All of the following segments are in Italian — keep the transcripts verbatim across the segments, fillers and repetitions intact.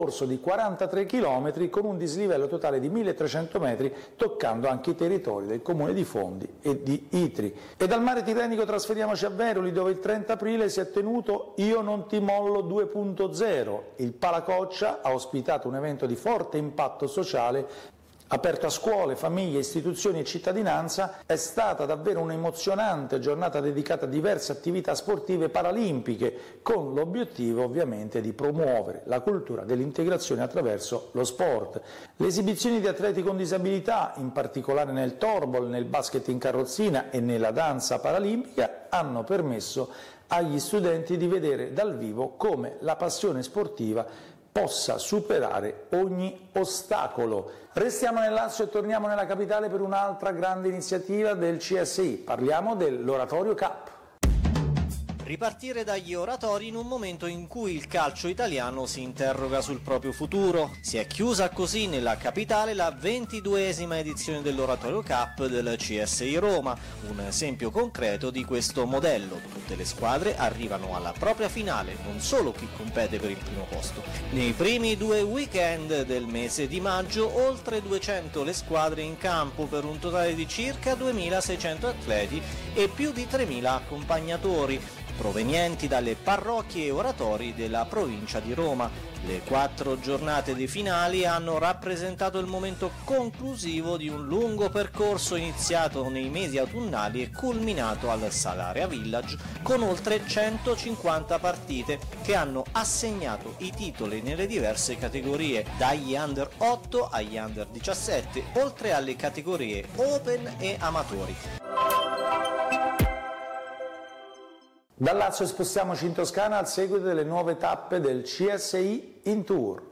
corso di quarantatré chilometri con un dislivello totale di milletrecento metri, toccando anche i territori del comune di Fondi e di Itri. E dal mare tirrenico trasferiamoci a Veroli, dove il trenta aprile si è tenuto Io non ti mollo due punto zero. Il Palacoccia ha ospitato un evento di forte impatto sociale aperto a scuole, famiglie, istituzioni e cittadinanza. È stata davvero un'emozionante giornata dedicata a diverse attività sportive paralimpiche, con l'obiettivo ovviamente di promuovere la cultura dell'integrazione attraverso lo sport. Le esibizioni di atleti con disabilità, in particolare nel torbol, nel basket in carrozzina e nella danza paralimpica, hanno permesso agli studenti di vedere dal vivo come la passione sportiva possa superare ogni ostacolo. Restiamo nel Lazio e torniamo nella capitale per un'altra grande iniziativa del C S I. Parliamo dell'Oratorio Cup. Ripartire dagli oratori in un momento in cui il calcio italiano si interroga sul proprio futuro. Si è chiusa così nella capitale la ventiduesima edizione dell'Oratorio Cup del C S I Roma, un esempio concreto di questo modello. Tutte le squadre arrivano alla propria finale, non solo chi compete per il primo posto. Nei primi due weekend del mese di maggio, oltre duecento le squadre in campo per un totale di circa duemilaseicento atleti e più di tremila accompagnatori, provenienti dalle parrocchie e oratori della provincia di Roma. Le quattro giornate dei finali hanno rappresentato il momento conclusivo di un lungo percorso iniziato nei mesi autunnali e culminato al Salaria Village con oltre centocinquanta partite che hanno assegnato i titoli nelle diverse categorie, dagli under otto agli under diciassette, oltre alle categorie Open e Amatori. Dal Lazio spostiamoci in Toscana al seguito delle nuove tappe del C S I in Tour.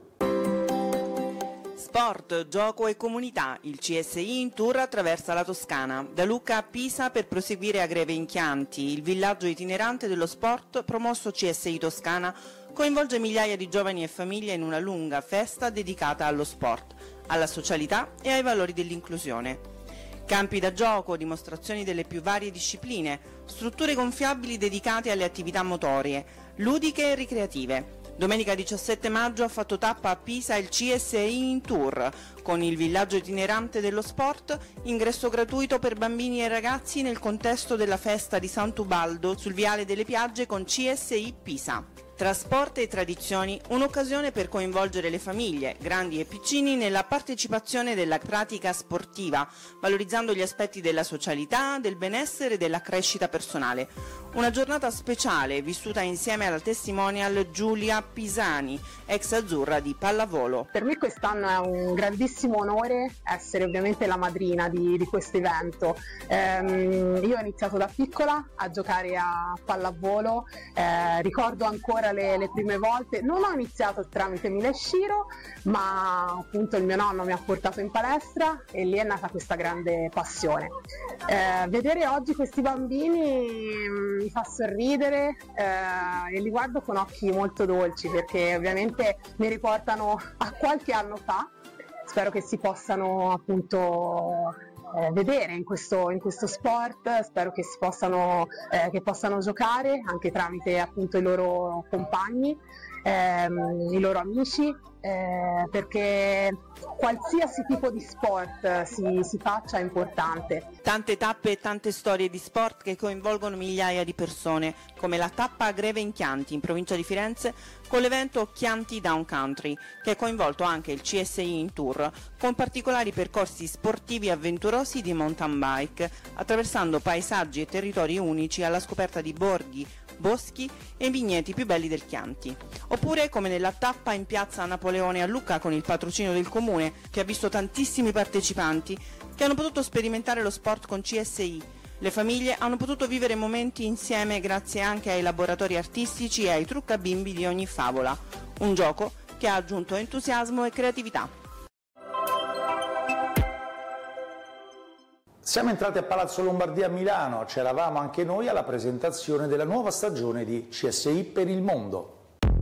Sport, gioco e comunità. Il C S I in tour attraversa la Toscana, da Lucca a Pisa per proseguire a Greve in Chianti. Il villaggio itinerante dello sport promosso C S I Toscana coinvolge migliaia di giovani e famiglie in una lunga festa dedicata allo sport, alla socialità e ai valori dell'inclusione. Campi da gioco, dimostrazioni delle più varie discipline, strutture gonfiabili dedicate alle attività motorie, ludiche e ricreative. Domenica diciassette maggio ha fatto tappa a Pisa il C S I in tour, con il villaggio itinerante dello sport, ingresso gratuito per bambini e ragazzi nel contesto della festa di Sant'Ubaldo sul Viale delle Piagge con C S I Pisa. Tra sport e tradizioni, un'occasione per coinvolgere le famiglie, grandi e piccini, nella partecipazione della pratica sportiva, valorizzando gli aspetti della socialità, del benessere e della crescita personale. Una giornata speciale vissuta insieme alla testimonial Giulia Pisani, ex azzurra di pallavolo. Per me quest'anno è un grandissimo onore essere ovviamente la madrina di, di questo evento. Ehm, io ho iniziato da piccola a giocare a pallavolo, eh, ricordo ancora Le, le prime volte. Non ho iniziato tramite Mileshiro, ma appunto il mio nonno mi ha portato in palestra e lì è nata questa grande passione. Eh, vedere oggi questi bambini mi fa sorridere eh, e li guardo con occhi molto dolci, perché ovviamente mi riportano a qualche anno fa. Spero che si possano appunto Eh, vedere in questo, in questo sport, spero che si possano, eh, che possano giocare anche tramite appunto i loro compagni, ehm, i loro amici, eh, perché qualsiasi tipo di sport si, si faccia è importante. Tante tappe e tante storie di sport che coinvolgono migliaia di persone, come la tappa a Greve in Chianti, in provincia di Firenze, con l'evento Chianti Down Country, che ha coinvolto anche il C S I in tour, con particolari percorsi sportivi avventurosi di mountain bike, attraversando paesaggi e territori unici alla scoperta di borghi, boschi e vigneti più belli del Chianti. Oppure come nella tappa in piazza Napoleone a Lucca con il patrocinio del comune, che ha visto tantissimi partecipanti che hanno potuto sperimentare lo sport con C S I. Le famiglie hanno potuto vivere momenti insieme grazie anche ai laboratori artistici e ai truccabimbi di ogni favola, un gioco che ha aggiunto entusiasmo e creatività. Siamo entrati a Palazzo Lombardia a Milano, c'eravamo anche noi alla presentazione della nuova stagione di C S I per il mondo.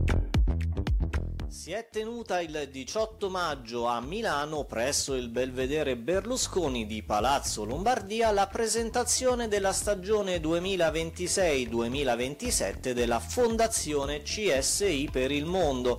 Si è tenuta il diciotto maggio a Milano, presso il Belvedere Berlusconi di Palazzo Lombardia, la presentazione della stagione duemilaventisei duemilaventisette della Fondazione C S I per il Mondo,